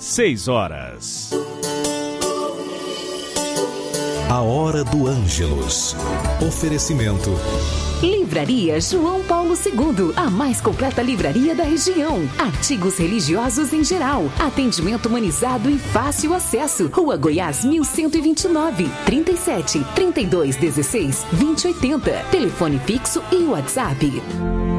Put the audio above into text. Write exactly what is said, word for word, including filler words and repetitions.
seis horas. A Hora do Ângelus. Oferecimento. Livraria João Paulo segundo, a mais completa livraria da região. Artigos religiosos em geral. Atendimento humanizado e fácil acesso. Rua Goiás mil cento e vinte e nove, trinta e sete, trinta e dois, dezesseis, vinte e oitenta. Telefone fixo e WhatsApp.